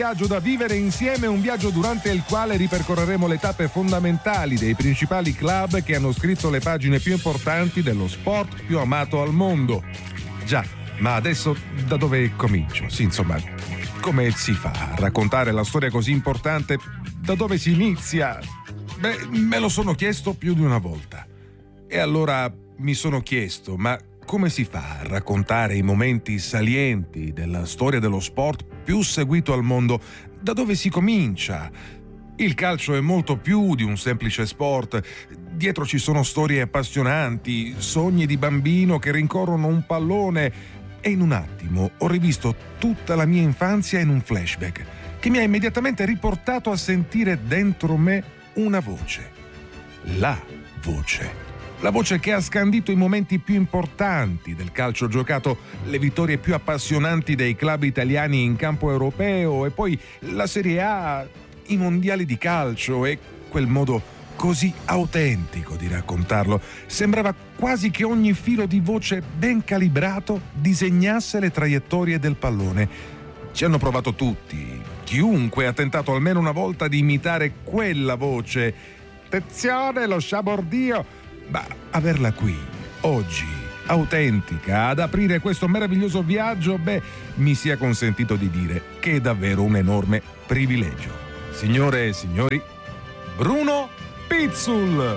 Viaggio da vivere insieme, un viaggio durante il quale ripercorreremo le tappe fondamentali dei principali club che hanno scritto le pagine più importanti dello sport più amato al mondo. Già, ma adesso da dove comincio? Sì, insomma, come si fa a raccontare la storia così importante? Da dove si inizia? Beh, me lo sono chiesto più di una volta. E allora mi sono chiesto, ma come si fa a raccontare i momenti salienti della storia dello sport più seguito al mondo? Da dove si comincia? Il calcio è molto più di un semplice sport. Dietro ci sono storie appassionanti, sogni di bambino che rincorrono un pallone. E in un attimo ho rivisto tutta la mia infanzia in un flashback che mi ha immediatamente riportato a sentire dentro me una voce. La voce. La voce che ha scandito i momenti più importanti del calcio giocato, le vittorie più appassionanti dei club italiani in campo europeo e poi la Serie A, i mondiali di calcio e quel modo così autentico di raccontarlo. Sembrava quasi che ogni filo di voce ben calibrato disegnasse le traiettorie del pallone. Ci hanno provato tutti. Chiunque ha tentato almeno una volta di imitare quella voce. Attenzione, lo sciabordio! Ma averla qui, oggi, autentica, ad aprire questo meraviglioso viaggio, mi sia consentito di dire che è davvero un enorme privilegio. Signore e signori, Bruno Pizzul!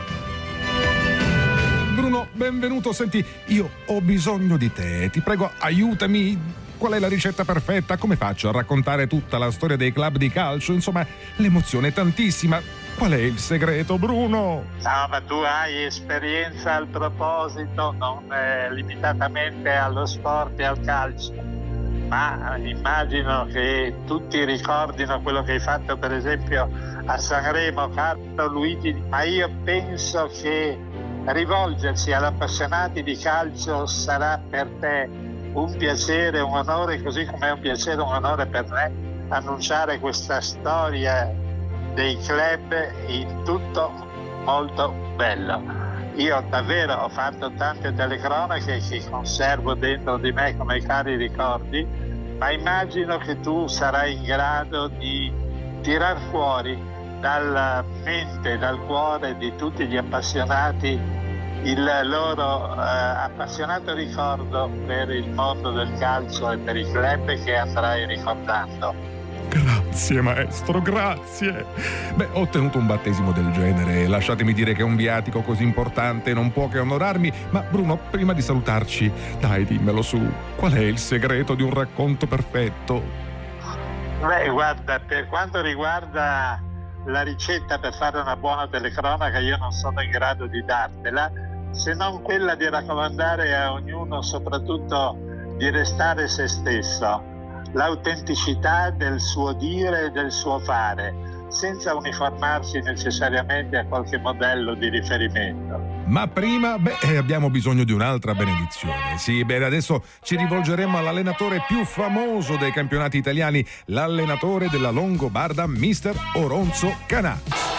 Bruno, benvenuto. Senti, io ho bisogno di te. Ti prego, aiutami. Qual è la ricetta perfetta? Come faccio a raccontare tutta la storia dei club di calcio? Insomma, l'emozione è tantissima. Qual è il segreto, Bruno? No, ma tu hai esperienza al proposito, non limitatamente allo sport e al calcio, ma immagino che tutti ricordino quello che hai fatto per esempio a Sanremo, caro Luigi, ma io penso che rivolgersi agli appassionati di calcio sarà per te un piacere, un onore, così come è un piacere, un onore per me annunciare questa storia dei club in tutto molto bello. Io davvero ho fatto tante telecronache che conservo dentro di me come cari ricordi, ma immagino che tu sarai in grado di tirar fuori dalla mente, dal cuore di tutti gli appassionati il loro appassionato ricordo per il mondo del calcio e per i club che andrai ricordando. Grazie maestro, grazie. Ho ottenuto un battesimo del genere. Lasciatemi dire che un viatico così importante non può che onorarmi. Ma Bruno, prima di salutarci, dai, dimmelo su. Qual è il segreto di un racconto perfetto? Guarda, per quanto riguarda la ricetta per fare una buona telecronaca, io non sono in grado di dartela, se non quella di raccomandare a ognuno soprattutto di restare se stesso, l'autenticità del suo dire e del suo fare, senza uniformarsi necessariamente a qualche modello di riferimento. Ma prima, abbiamo bisogno di un'altra benedizione. Sì, adesso ci rivolgeremo all'allenatore più famoso dei campionati italiani, l'allenatore della Longobarda, mister Oronzo Canà.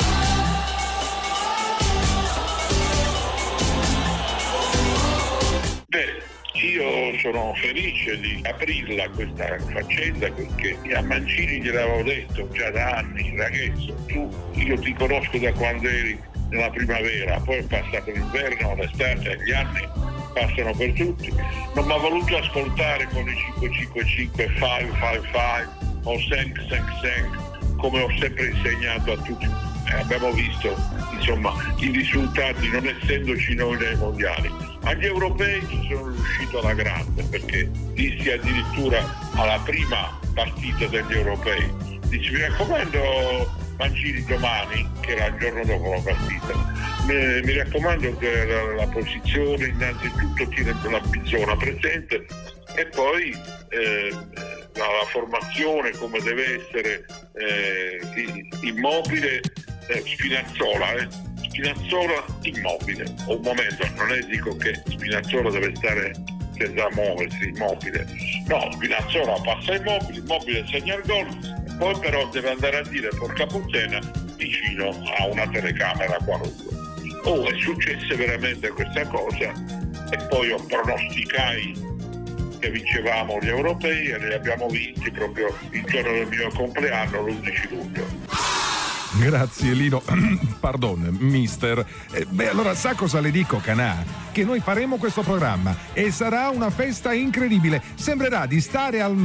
Io sono felice di aprirla questa faccenda perché a Mancini gliel'avevo detto già da anni, ragazzo, io ti conosco da quando eri nella primavera, poi è passato l'inverno, l'estate, gli anni passano per tutti, non mi ha voluto ascoltare con i 555, 555 o 555 come ho sempre insegnato a tutti. Abbiamo visto insomma i risultati non essendoci noi nei mondiali. Agli europei ci sono riuscito alla grande perché dissi addirittura alla prima partita degli europei, dici mi raccomando Mancini domani, che era il giorno dopo la partita, mi raccomando che la posizione innanzitutto tiene la zona presente e poi la formazione come deve essere immobile, Spinazzola immobile. Un momento, non è dico che Spinazzola deve stare senza muoversi, immobile. No, Spinazzola passa immobile segna il gol, poi però deve andare a dire porca puttana vicino a una telecamera qualunque. È successa veramente questa cosa e poi io pronosticai volte vincevamo gli europei e li abbiamo vinti proprio il giorno del mio compleanno, l'11 luglio. Grazie Lino, pardon, mister. Allora sa cosa le dico, Canà? Che noi faremo questo programma e sarà una festa incredibile. Sembrerà di stare al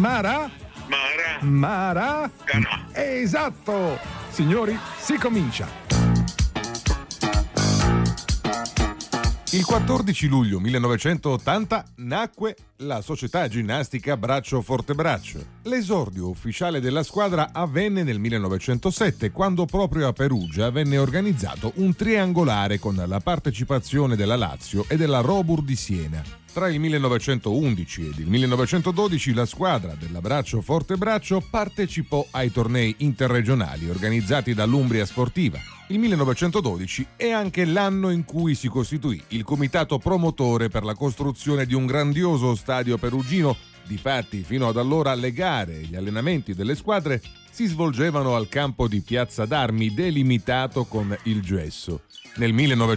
Mara? Canà. Esatto! Signori, si comincia. Il 14 luglio 1980 nacque la società ginnastica Braccio Fortebraccio. L'esordio ufficiale della squadra avvenne nel 1907, quando proprio a Perugia venne organizzato un triangolare con la partecipazione della Lazio e della Robur di Siena. Tra il 1911 ed il 1912 la squadra della Braccio Fortebraccio partecipò ai tornei interregionali organizzati dall'Umbria Sportiva. Il 1912 è anche l'anno in cui si costituì il comitato promotore per la costruzione di un grandioso stadio perugino. Difatti, fino ad allora le gare e gli allenamenti delle squadre si svolgevano al campo di Piazza d'Armi delimitato con il gesso. Nel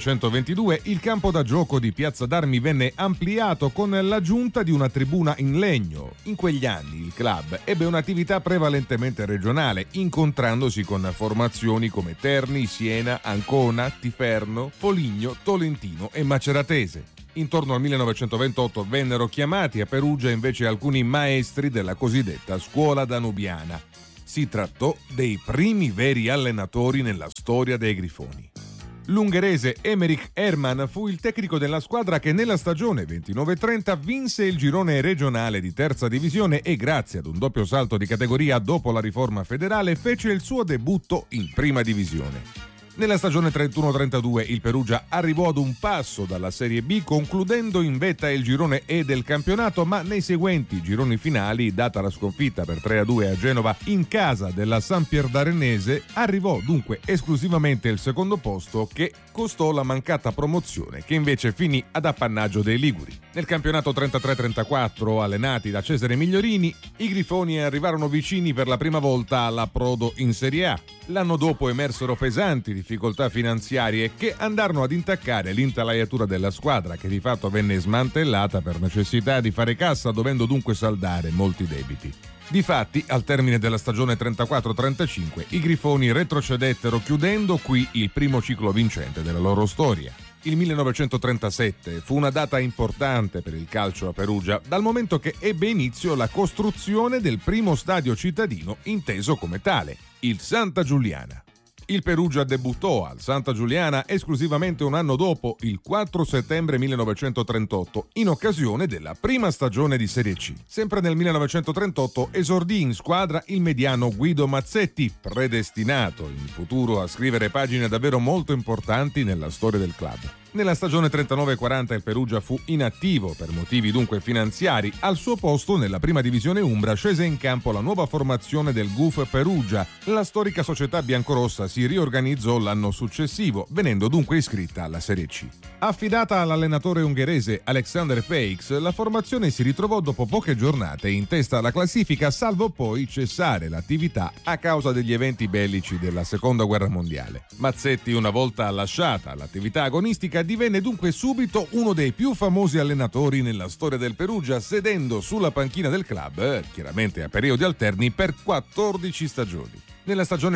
1922 il campo da gioco di Piazza d'Armi venne ampliato con l'aggiunta di una tribuna in legno. In quegli anni il club ebbe un'attività prevalentemente regionale, incontrandosi con formazioni come Terni, Siena, Ancona, Tiferno, Foligno, Tolentino e Maceratese. Intorno al 1928 vennero chiamati a Perugia invece alcuni maestri della cosiddetta scuola danubiana. Si trattò dei primi veri allenatori nella storia dei Grifoni. L'ungherese Emmerich Hermann fu il tecnico della squadra che nella stagione 29-30 vinse il girone regionale di terza divisione e grazie ad un doppio salto di categoria dopo la riforma federale fece il suo debutto in prima divisione. Nella stagione 31-32 il Perugia arrivò ad un passo dalla Serie B concludendo in vetta il girone E del campionato, ma nei seguenti gironi finali, data la sconfitta per 3-2 a Genova in casa della Sampierdarenese, arrivò dunque esclusivamente il secondo posto che costò la mancata promozione che invece finì ad appannaggio dei liguri. Nel campionato 33-34, allenati da Cesare Migliorini, i Grifoni arrivarono vicini per la prima volta all'approdo in Serie A. L'anno dopo emersero pesanti difficoltà finanziarie che andarono ad intaccare l'intelaiatura della squadra, che di fatto venne smantellata per necessità di fare cassa, dovendo dunque saldare molti debiti. Difatti, al termine della stagione 34-35, i Grifoni retrocedettero, chiudendo qui il primo ciclo vincente della loro storia. Il 1937 fu una data importante per il calcio a Perugia, dal momento che ebbe inizio la costruzione del primo stadio cittadino inteso come tale, il Santa Giuliana. Il Perugia debuttò al Santa Giuliana esclusivamente un anno dopo, il 4 settembre 1938, in occasione della prima stagione di Serie C. Sempre nel 1938 esordì in squadra il mediano Guido Mazzetti, predestinato in futuro a scrivere pagine davvero molto importanti nella storia del club. Nella stagione 39-40 il Perugia fu inattivo per motivi dunque finanziari. Al suo posto nella prima divisione umbra scese in campo la nuova formazione del GUF Perugia. La storica società biancorossa si riorganizzò l'anno successivo, venendo dunque iscritta alla Serie C. Affidata all'allenatore ungherese Alexander Peix, la formazione si ritrovò dopo poche giornate in testa alla classifica, salvo poi cessare l'attività a causa degli eventi bellici della Seconda Guerra Mondiale. Mazzetti, una volta lasciata l'attività agonistica, divenne dunque subito uno dei più famosi allenatori nella storia del Perugia, sedendo sulla panchina del club, chiaramente a periodi alterni, per 14 stagioni. Nella stagione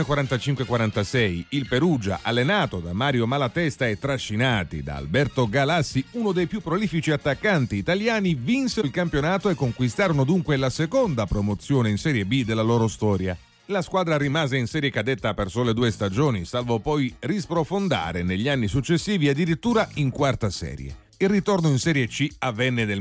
45-46 il Perugia, allenato da Mario Malatesta e trascinati da Alberto Galassi, uno dei più prolifici attaccanti italiani, vinse il campionato e conquistarono dunque la seconda promozione in Serie B della loro storia. La squadra rimase in serie cadetta per sole 2 stagioni, salvo poi risprofondare negli anni successivi addirittura in quarta serie. Il ritorno in Serie C avvenne nel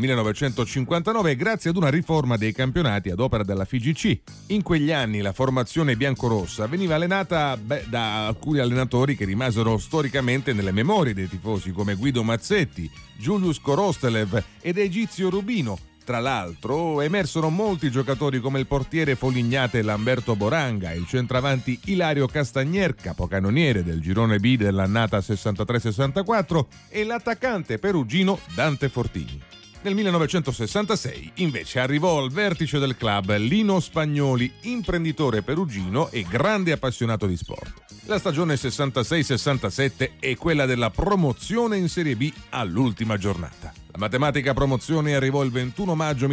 1959 grazie ad una riforma dei campionati ad opera della FIGC. In quegli anni la formazione biancorossa veniva allenata da alcuni allenatori che rimasero storicamente nelle memorie dei tifosi, come Guido Mazzetti, Julius Korostelev ed Egizio Rubino. Tra l'altro emersero molti giocatori come il portiere folignate Lamberto Boranga, il centravanti Ilario Castagnier, capocannoniere del girone B dell'annata 63-64, e l'attaccante perugino Dante Fortini. Nel 1966 invece arrivò al vertice del club Lino Spagnoli, imprenditore perugino e grande appassionato di sport. La stagione 66-67 è quella della promozione in Serie B all'ultima giornata. La matematica promozione arrivò il 21 maggio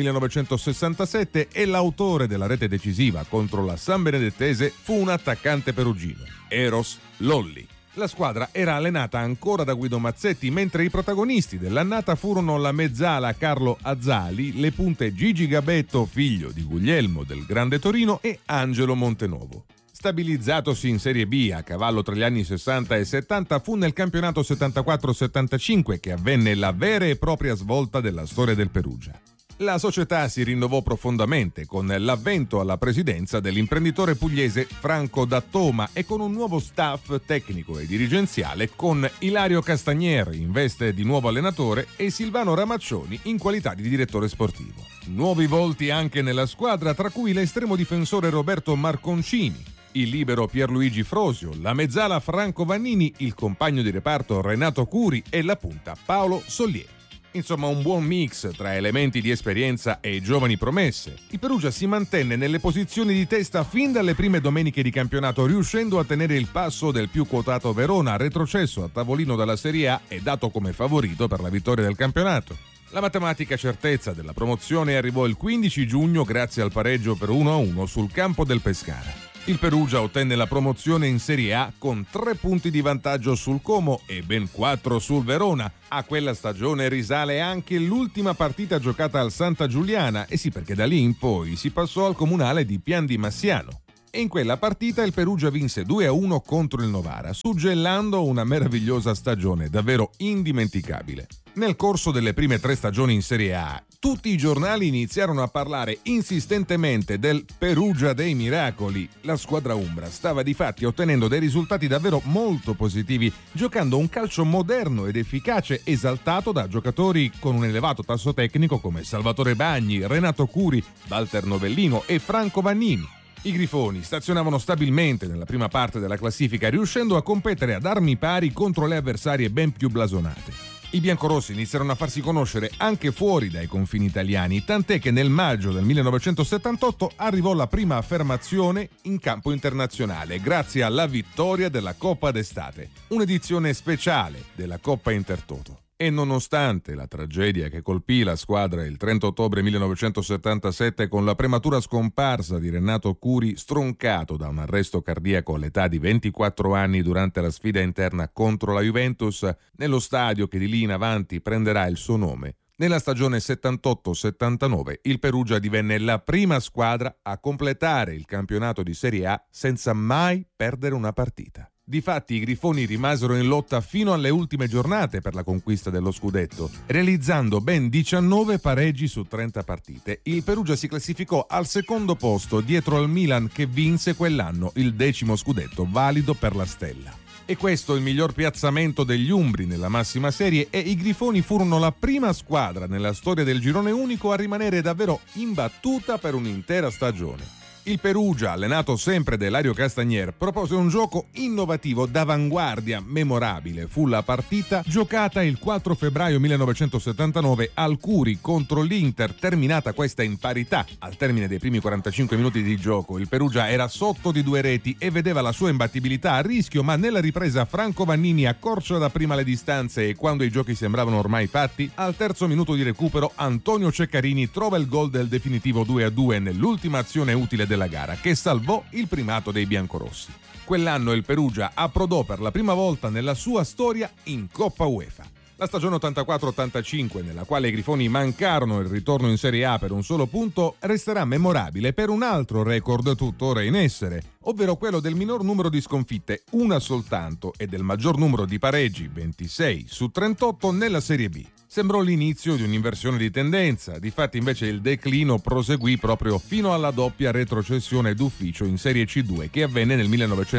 1967 e l'autore della rete decisiva contro la San Benedettese fu un attaccante perugino, Eros Lolli. La squadra era allenata ancora da Guido Mazzetti, mentre i protagonisti dell'annata furono la mezzala Carlo Azzali, le punte Gigi Gabetto, figlio di Guglielmo del Grande Torino, e Angelo Montenuovo. Stabilizzatosi in Serie B a cavallo tra gli anni 60 e 70, fu nel campionato 74-75 che avvenne la vera e propria svolta della storia del Perugia. La società si rinnovò profondamente con l'avvento alla presidenza dell'imprenditore pugliese Franco Dattoma e con un nuovo staff tecnico e dirigenziale con Ilario Castagnier in veste di nuovo allenatore e Silvano Ramaccioni in qualità di direttore sportivo. Nuovi volti anche nella squadra, tra cui l'estremo difensore Roberto Marconcini, il libero Pierluigi Frosio, la mezzala Franco Vannini, il compagno di reparto Renato Curi e la punta Paolo Sollier. Insomma, un buon mix tra elementi di esperienza e giovani promesse. Il Perugia si mantenne nelle posizioni di testa fin dalle prime domeniche di campionato, riuscendo a tenere il passo del più quotato Verona, retrocesso a tavolino dalla Serie A e dato come favorito per la vittoria del campionato. La matematica certezza della promozione arrivò il 15 giugno grazie al pareggio per 1-1 sul campo del Pescara. Il Perugia ottenne la promozione in Serie A con 3 punti di vantaggio sul Como e ben 4 sul Verona. A quella stagione risale anche l'ultima partita giocata al Santa Giuliana, e sì, perché da lì in poi si passò al comunale di Pian di Massiano. E in quella partita il Perugia vinse 2-1 contro il Novara, suggellando una meravigliosa stagione davvero indimenticabile. Nel corso delle prime 3 stagioni in Serie A, tutti i giornali iniziarono a parlare insistentemente del Perugia dei miracoli. La squadra umbra stava difatti ottenendo dei risultati davvero molto positivi, giocando un calcio moderno ed efficace, esaltato da giocatori con un elevato tasso tecnico come Salvatore Bagni, Renato Curi, Walter Novellino e Franco Vannini. I Grifoni stazionavano stabilmente nella prima parte della classifica, riuscendo a competere ad armi pari contro le avversarie ben più blasonate. I biancorossi iniziarono a farsi conoscere anche fuori dai confini italiani, tant'è che nel maggio del 1978 arrivò la prima affermazione in campo internazionale grazie alla vittoria della Coppa d'Estate, un'edizione speciale della Coppa Intertoto. E nonostante la tragedia che colpì la squadra il 30 ottobre 1977 con la prematura scomparsa di Renato Curi stroncato da un arresto cardiaco all'età di 24 anni durante la sfida interna contro la Juventus, nello stadio che di lì in avanti prenderà il suo nome, nella stagione 78-79 il Perugia divenne la prima squadra a completare il campionato di Serie A senza mai perdere una partita. Difatti i Grifoni rimasero in lotta fino alle ultime giornate per la conquista dello scudetto, realizzando ben 19 pareggi su 30 partite. Il Perugia si classificò al secondo posto dietro al Milan, che vinse quell'anno il 10° scudetto valido per la Stella. E questo il miglior piazzamento degli umbri nella massima serie, e i Grifoni furono la prima squadra nella storia del girone unico a rimanere davvero imbattuta per un'intera stagione. Il Perugia, allenato sempre da Ilario Castagnier, propose un gioco innovativo d'avanguardia, memorabile. Fu la partita giocata il 4 febbraio 1979 al Curi contro l'Inter, terminata questa in parità. Al termine dei primi 45 minuti di gioco il Perugia era sotto di 2 reti e vedeva la sua imbattibilità a rischio, ma nella ripresa Franco Vannini accorcia dapprima le distanze e quando i giochi sembravano ormai fatti, al terzo minuto di recupero Antonio Ceccarini trova il gol del definitivo 2-2 nell'ultima azione utile della gara, che salvò il primato dei biancorossi. Quell'anno il Perugia approdò per la prima volta nella sua storia in Coppa UEFA. La stagione 84-85, nella quale i Grifoni mancarono il ritorno in Serie A per un solo punto, resterà memorabile per un altro record tuttora in essere, ovvero quello del minor numero di sconfitte, una soltanto, e del maggior numero di pareggi, 26 su 38 nella Serie B. Sembrò l'inizio di un'inversione di tendenza, difatti invece il declino proseguì proprio fino alla doppia retrocessione d'ufficio in Serie C2 che avvenne nel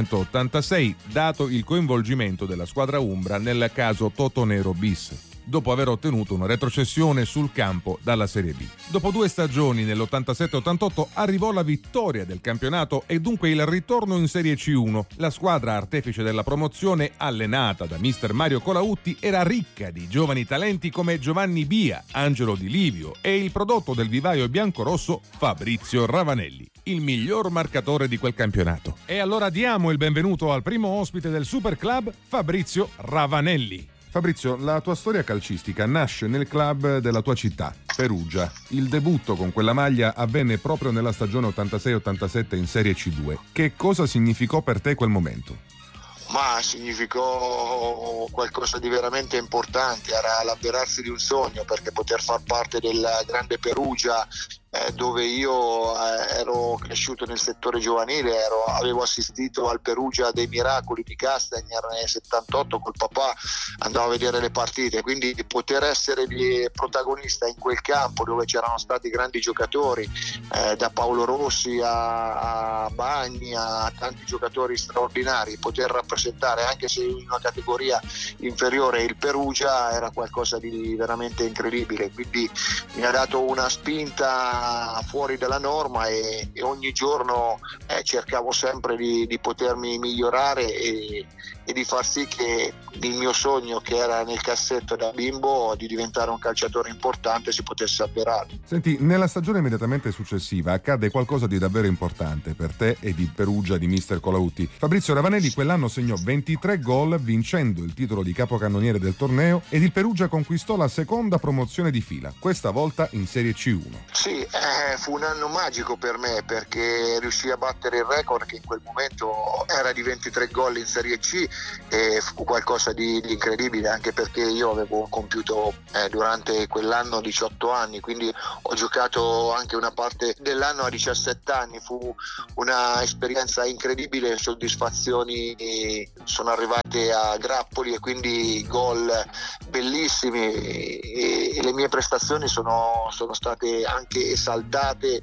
1986, dato il coinvolgimento della squadra umbra nel caso Totonero bis, dopo aver ottenuto una retrocessione sul campo dalla Serie B. Dopo 2 stagioni, nell'87-88, arrivò la vittoria del campionato e dunque il ritorno in Serie C1. La squadra artefice della promozione, allenata da mister Mario Colautti, era ricca di giovani talenti come Giovanni Bia, Angelo Di Livio e il prodotto del vivaio biancorosso Fabrizio Ravanelli, il miglior marcatore di quel campionato. E allora diamo il benvenuto al primo ospite del Super Club, Fabrizio Ravanelli. Fabrizio, la tua storia calcistica nasce nel club della tua città, Perugia. Il debutto con quella maglia avvenne proprio nella stagione 86-87 in Serie C2. Che cosa significò per te quel momento? Ma significò qualcosa di veramente importante, era l'avverarsi di un sogno, perché poter far parte del grande Perugia, dove io ero cresciuto nel settore giovanile, avevo assistito al Perugia dei miracoli di Castagner nel 78 col papà, andavo a vedere le partite, quindi poter essere protagonista in quel campo dove c'erano stati grandi giocatori, da Paolo Rossi a Bagni a tanti giocatori straordinari, poter rappresentare anche se in una categoria inferiore il Perugia era qualcosa di veramente incredibile, quindi mi ha dato una spinta fuori dalla norma e ogni giorno cercavo sempre di potermi migliorare e di far sì che il mio sogno, che era nel cassetto da bimbo, di diventare un calciatore importante, si potesse avverare. Senti, nella stagione immediatamente successiva accade qualcosa di davvero importante per te e di Perugia di mister Colautti. Fabrizio Ravanelli quell'anno segnò 23 gol vincendo il titolo di capocannoniere del torneo ed il Perugia conquistò la seconda promozione di fila, questa volta in Serie C1. Sì, fu un anno magico per me, perché riuscii a battere il record che in quel momento era di 23 gol in Serie C, e fu qualcosa di incredibile, anche perché io avevo compiuto durante quell'anno 18 anni, quindi ho giocato anche una parte dell'anno a 17 anni. Fu una esperienza incredibile, soddisfazioni sono arrivate a grappoli e quindi gol bellissimi, e le mie prestazioni sono state anche esaltate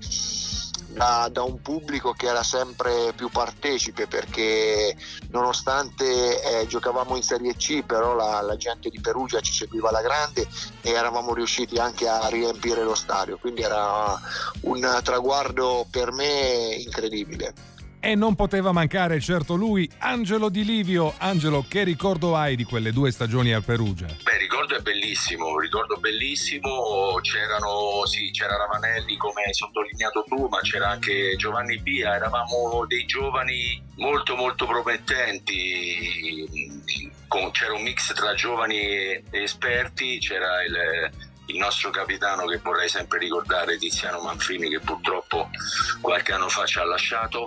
da un pubblico che era sempre più partecipe, perché nonostante giocavamo in Serie C, però la gente di Perugia ci seguiva alla grande e eravamo riusciti anche a riempire lo stadio, quindi era un traguardo per me incredibile. E non poteva mancare certo lui, Angelo Di Livio. Angelo, che ricordo hai di quelle 2 stagioni al Perugia? Beh, ricordo bellissimo, c'era Ravanelli come hai sottolineato tu, ma c'era anche Giovanni Pia, eravamo dei giovani molto molto promettenti, c'era un mix tra giovani e esperti, c'era il nostro capitano, che vorrei sempre ricordare, Tiziano Manfrini, che purtroppo qualche anno fa ci ha lasciato,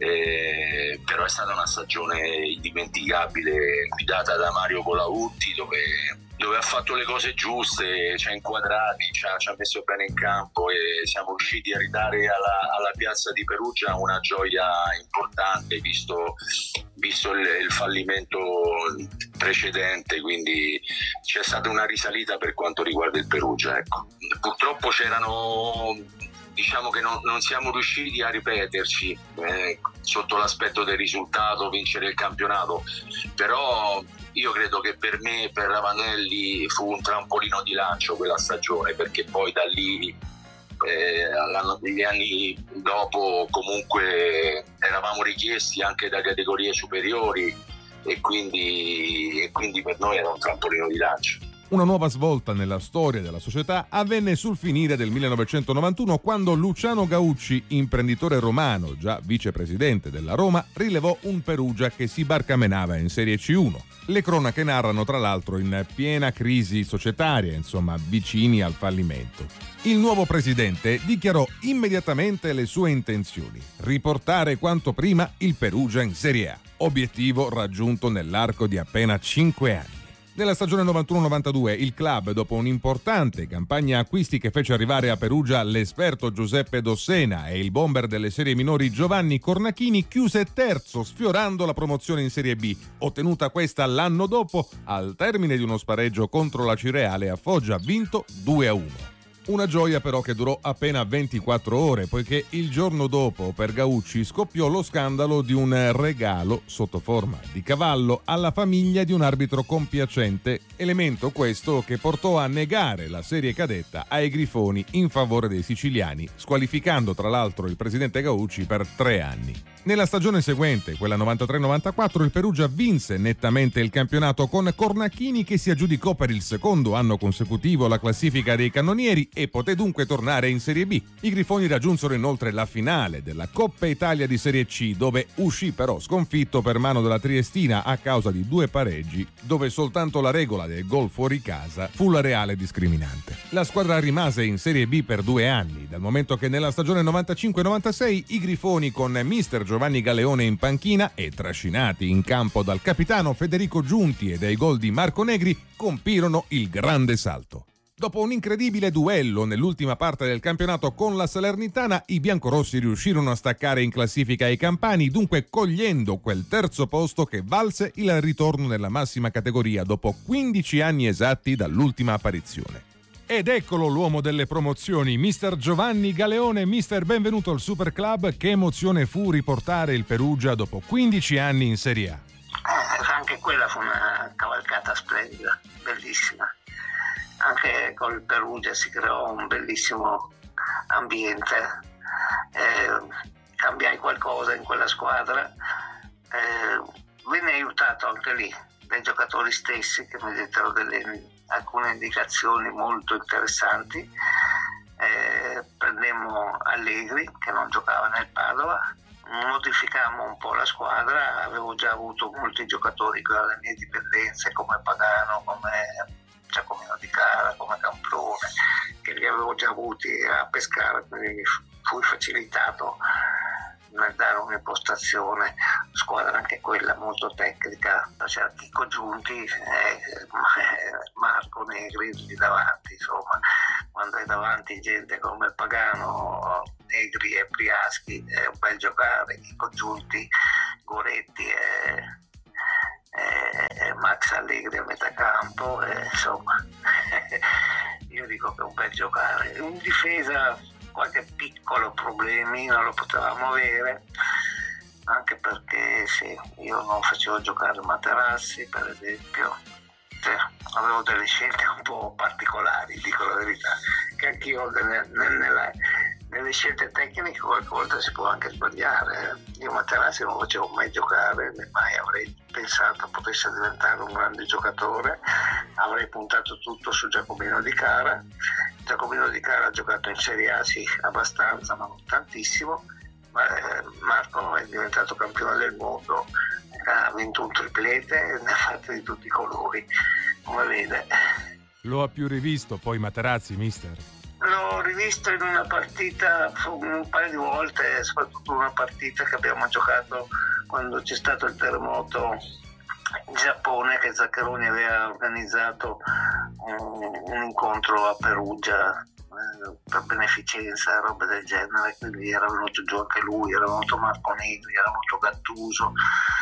però è stata una stagione indimenticabile, guidata da Mario Colautti, dove ha fatto le cose giuste, ci ha inquadrati, ci ha messo bene in campo e siamo riusciti a ridare alla piazza di Perugia una gioia importante, visto il fallimento precedente, quindi c'è stata una risalita per quanto riguarda il Perugia, ecco. Purtroppo diciamo che non siamo riusciti a ripeterci sotto l'aspetto del risultato, vincere il campionato, però io credo che per me e per Ravanelli fu un trampolino di lancio quella stagione, perché poi da lì negli anni dopo comunque eravamo richiesti anche da categorie superiori e quindi per noi era un trampolino di lancio. Una nuova svolta nella storia della società avvenne sul finire del 1991, quando Luciano Gaucci, imprenditore romano, già vicepresidente della Roma, rilevò un Perugia che si barcamenava in Serie C1. Le cronache narrano tra l'altro in piena crisi societaria, insomma vicini al fallimento. Il nuovo presidente dichiarò immediatamente le sue intenzioni: riportare quanto prima il Perugia in Serie A, obiettivo raggiunto nell'arco di appena 5 anni. Nella stagione 91-92 il club, dopo un'importante campagna acquisti che fece arrivare a Perugia l'esperto Giuseppe Dossena e il bomber delle serie minori Giovanni Cornachini, chiuse terzo, sfiorando la promozione in Serie B, ottenuta questa l'anno dopo al termine di uno spareggio contro la Cireale a Foggia, vinto 2-1. Una gioia però che durò appena 24 ore, poiché il giorno dopo per Gaucci scoppiò lo scandalo di un regalo sotto forma di cavallo alla famiglia di un arbitro compiacente, elemento questo che portò a negare la serie cadetta ai Grifoni in favore dei siciliani, squalificando tra l'altro il presidente Gaucci per 3 anni. Nella stagione seguente, quella 93-94, il Perugia vinse nettamente il campionato con Cornacchini che si aggiudicò per il secondo anno consecutivo la classifica dei cannonieri e poté dunque tornare in Serie B. I Grifoni raggiunsero inoltre la finale della Coppa Italia di Serie C, dove uscì però sconfitto per mano della Triestina a causa di 2 pareggi, dove soltanto la regola del gol fuori casa fu la reale discriminante. La squadra rimase in Serie B per 2 anni, dal momento che nella stagione 95-96 i Grifoni, con mister Giovanni Galeone in panchina e trascinati in campo dal capitano Federico Giunti e dai gol di Marco Negri, compirono il grande salto. Dopo un incredibile duello nell'ultima parte del campionato con la Salernitana, i biancorossi riuscirono a staccare in classifica i campani, dunque cogliendo quel terzo posto che valse il ritorno nella massima categoria dopo 15 anni esatti dall'ultima apparizione. Ed eccolo l'uomo delle promozioni, mister Giovanni Galeone. Mister, benvenuto al Super Club. Che emozione fu riportare il Perugia dopo 15 anni in Serie A? Anche quella fu una cavalcata splendida, bellissima. Anche col Perugia si creò un bellissimo ambiente. Cambiai qualcosa in quella squadra. Venne aiutato anche lì dai giocatori stessi che mi dettero alcune indicazioni molto interessanti. Prendemmo Allegri, che non giocava nel Padova, modificammo un po' la squadra. Avevo già avuto molti giocatori con le mie dipendenze, come Pagano, come Giacomino Di Cara, come Camplone, che li avevo già avuti a Pescara, quindi mi fui facilitato nel dare un'impostazione, squadra anche quella molto tecnica. C'era Chico Giunti, Marco Negri lì davanti. Insomma, quando hai davanti gente come Pagano, Negri e Briaschi è un bel giocare. Chico Giunti, Goretti e Max Allegri a metà campo, insomma io dico che è un bel giocare. In difesa qualche piccolo problemino lo potevamo avere, anche perché io non facevo giocare Materazzi, per esempio. Avevo delle scelte un po' particolari, dico la verità, che anch'io nelle scelte tecniche qualche volta si può anche sbagliare. Io Materazzi non facevo mai giocare, mai avrei pensato potesse diventare un grande giocatore. Avrei puntato tutto su Giacomino Di Cara. Giacomino Di Cara ha giocato in Serie A, sì, abbastanza, ma non tantissimo. Marco è diventato campione del mondo, ha vinto un triplete e ne ha fatti di tutti i colori, come vede. Lo ha più rivisto poi Materazzi, mister? L'ho rivisto in una partita un paio di volte, soprattutto una partita che abbiamo giocato quando c'è stato il terremoto in Giappone, che Zaccheroni aveva organizzato un incontro a Perugia per beneficenza, robe del genere, quindi era venuto giù anche lui, era venuto Marco Negri, era venuto Gattuso,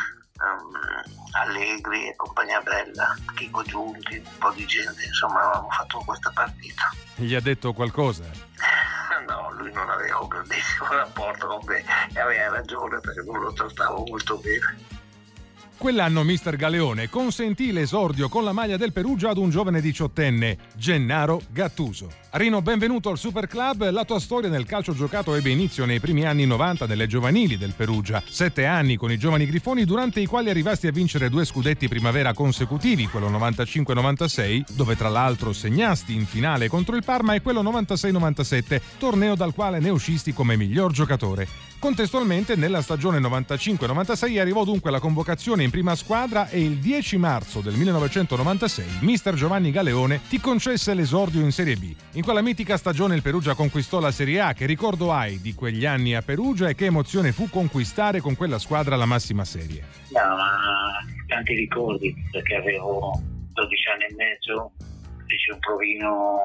Allegri e compagnia bella, Chico Giunti, un po' di gente, insomma avevamo fatto questa partita. Gli ha detto qualcosa? No, lui non aveva un grandissimo rapporto con me e aveva ragione, perché non lo trattavo molto bene. Quell'anno mister Galeone consentì l'esordio con la maglia del Perugia ad un giovane 18enne, Gennaro Gattuso. Rino, benvenuto al Super Club. La tua storia nel calcio giocato ebbe inizio nei primi anni 90 nelle giovanili del Perugia. 7 anni con i giovani grifoni, durante i quali arrivasti a vincere 2 scudetti primavera consecutivi, quello 95-96, dove tra l'altro segnasti in finale contro il Parma, e quello 96-97, torneo dal quale ne uscisti come miglior giocatore. Contestualmente, nella stagione 95-96 arrivò dunque la convocazione in prima squadra e il 10 marzo del 1996 mister Giovanni Galeone ti concesse l'esordio in Serie B. In quella mitica stagione il Perugia conquistò la Serie A. Che ricordo hai di quegli anni a Perugia e che emozione fu conquistare con quella squadra la massima serie? No, ma tanti ricordi, perché avevo 12 anni e mezzo, feci un provino,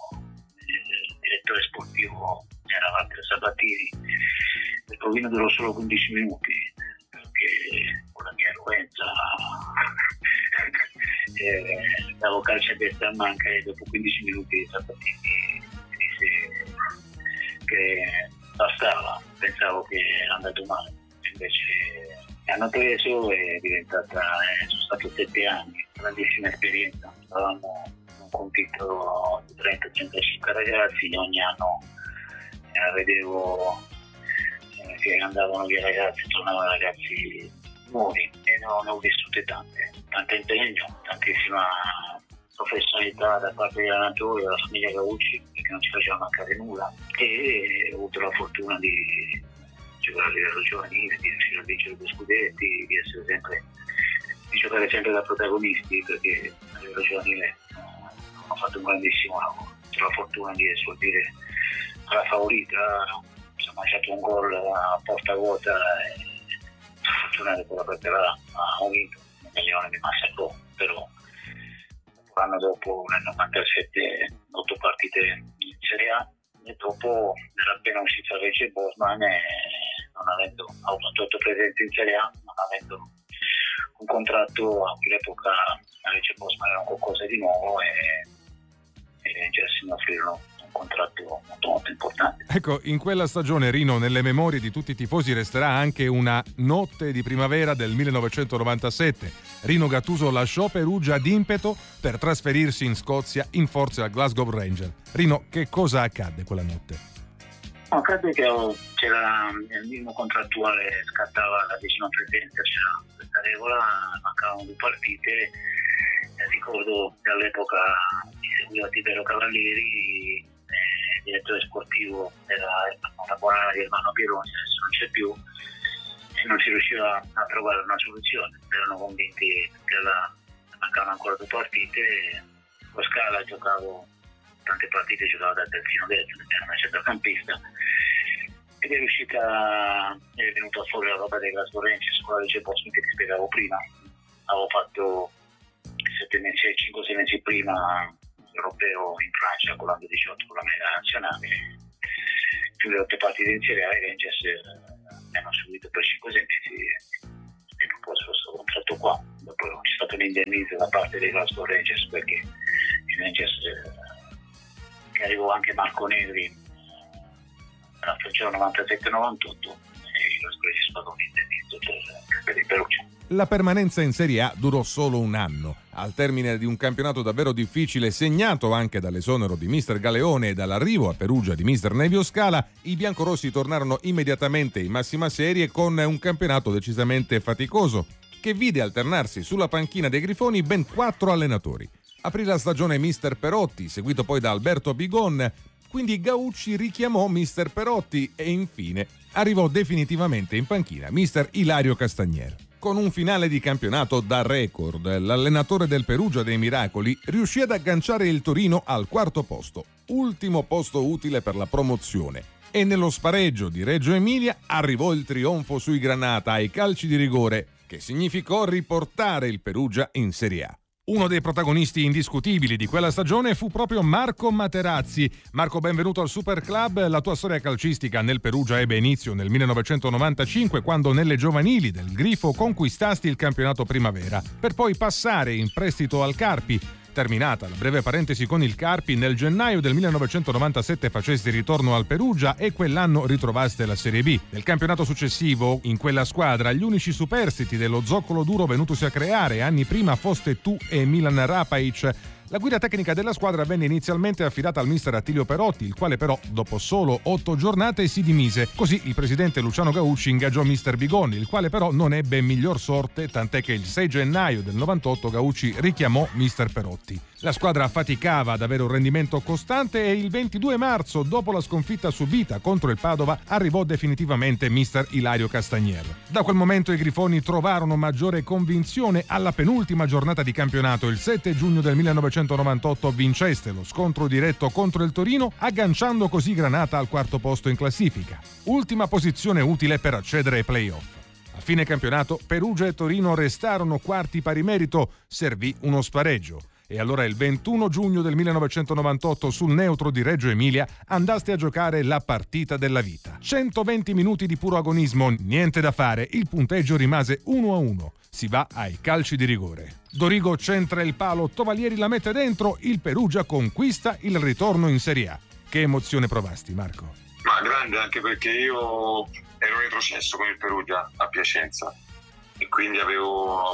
il direttore sportivo era Walter Sabatini. Il provino durò solo 15 minuti, perché con la mia eloquenza davo calcio a destra a manca, e dopo 15 minuti Sabatini mi disse che bastava. Pensavo che era andato male, invece mi hanno preso e sono stato 7 anni, grandissima esperienza. Avevamo un compito di 30-35 ragazzi, ogni anno vedevo che andavano via ragazzi, tornavano ragazzi nuovi, e ne ho vissute tante impegno, tantissima professionalità da parte degli allenatori, della famiglia Gaucci, perché non ci faceva mancare nulla, e ho avuto la fortuna di giocare a livello giovanile, di riuscire a vincere 2 scudetti, di giocare sempre da protagonisti, perché a livello giovanile ho fatto un grandissimo lavoro. Ho la fortuna di esordire alla Favorita, si è mangiato un gol a porta vuota e fortunatamente con la Perterà ha vinto. Il Gaglione mi massacrò, però l'anno dopo nel 97 8 partite in Serie A, e dopo nella appena uscita Lecce Bosman, non avendo avuto 8 presenze in Serie A, non avendo un contratto, a quell'epoca a Lecce Bosman era qualcosa di nuovo, e i Rangers mi offrirono un contratto molto importante. Ecco, in quella stagione, Rino, nelle memorie di tutti i tifosi resterà anche una notte di primavera del 1997. Rino Gattuso lasciò Perugia d'impeto per trasferirsi in Scozia in forza al Glasgow Rangers. Rino, che cosa accadde quella notte? Accadde che c'era il minimo contrattuale, scattava la 10ª presenza, c'era questa regola, mancavano 2 partite. Ricordo che all'epoca mi seguiva Tiberio Cavalieri, direttore sportivo della buona di Ermanno Pieroni, adesso non c'è più, e non si riusciva a trovare una soluzione. Erano convinti che mancavano ancora 2 partite. Con Scala giocavo tante partite, giocavo da terzino destro, era una centrocampista, ed è venuta fuori la roba dei Glasgow Rangers con la Lecce Bosman che ti spiegavo prima. Avevo fatto 5-6 mesi prima europeo in Francia con l'Under-18 con la mega nazionale, più le 8 partite in Serie A. I Rangers mi hanno seguito per 5-6 mesi e proposto questo contratto qua. Dopo c'è stato un indennizzo da parte dei Glasgow Rangers, perché i Rangers, che arrivò anche Marco Negri nella stagione 97-98, e i Glasgow Rangers pagò un indennizzo per il Perugia. La permanenza in Serie A durò solo un anno. Al termine di un campionato davvero difficile, segnato anche dall'esonero di mister Galeone e dall'arrivo a Perugia di mister Nevio Scala, i biancorossi tornarono immediatamente in massima serie con un campionato decisamente faticoso, che vide alternarsi sulla panchina dei Grifoni ben 4 allenatori. Aprì la stagione mister Perotti, seguito poi da Alberto Bigon, quindi Gaucci richiamò mister Perotti e infine arrivò definitivamente in panchina mister Ilario Castagnier. Con un finale di campionato da record, l'allenatore del Perugia dei Miracoli riuscì ad agganciare il Torino al 4° posto, ultimo posto utile per la promozione. E nello spareggio di Reggio Emilia arrivò il trionfo sui Granata ai calci di rigore, che significò riportare il Perugia in Serie A. Uno dei protagonisti indiscutibili di quella stagione fu proprio Marco Materazzi. Marco, benvenuto al Super Club. La tua storia calcistica nel Perugia ebbe inizio nel 1995, quando nelle giovanili del Grifo conquistasti il campionato primavera, per poi passare in prestito al Carpi. Terminata la breve parentesi con il Carpi, nel gennaio del 1997 facesti ritorno al Perugia e quell'anno ritrovaste la Serie B. Nel campionato successivo, in quella squadra, gli unici superstiti dello zoccolo duro venutosi a creare anni prima foste tu e Milan Rapaic. La guida tecnica della squadra venne inizialmente affidata al mister Attilio Perotti, il quale però dopo solo 8 giornate si dimise. Così il presidente Luciano Gaucci ingaggiò mister Bigon, il quale però non ebbe miglior sorte, tant'è che il 6 gennaio del 98 Gaucci richiamò mister Perotti. La squadra faticava ad avere un rendimento costante e il 22 marzo, dopo la sconfitta subita contro il Padova, arrivò definitivamente mister Ilario Castagnier. Da quel momento i Grifoni trovarono maggiore convinzione. Alla penultima giornata di campionato, il 7 giugno del 1998, vinceste lo scontro diretto contro il Torino, agganciando così Granata al 4° posto in classifica. Ultima posizione utile per accedere ai play-off. A fine campionato, Perugia e Torino restarono quarti pari merito, servì uno spareggio. E allora il 21 giugno del 1998 sul neutro di Reggio Emilia andaste a giocare la partita della vita. 120 minuti di puro agonismo, niente da fare, il punteggio rimase 1-1. Si va ai calci di rigore. Dorigo centra il palo, Tovalieri la mette dentro, il Perugia conquista il ritorno in Serie A. Che emozione provasti, Marco? Ma grande, anche perché io ero retrocesso con il Perugia a Piacenza e quindi avevo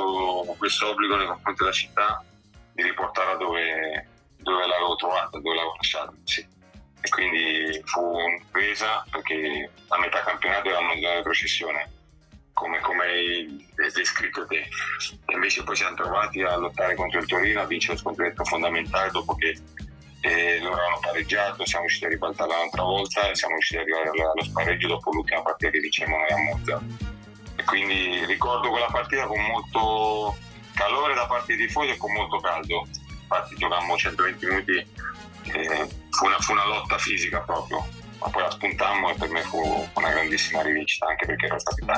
questo obbligo nei confronti della città di riportarla dove l'avevo trovata, dove l'avevo lasciata. Sì. e quindi fu un'impresa perché a metà campionato eravamo in retrocessione, come hai descritto te. E invece poi siamo trovati a lottare contro il Torino, a vincere lo scontretto fondamentale dopo che loro avevano pareggiato, siamo riusciti a ribaltarla un'altra volta e siamo riusciti ad arrivare allo spareggio dopo l'ultima partita che vincemmo noi a Monza. E quindi ricordo quella partita con molto calore da parte dei tifosi e con molto caldo. Infatti giocammo 120 minuti, fu una lotta fisica proprio, ma poi la spuntammo e per me fu una grandissima rivincita, anche perché ero capitano.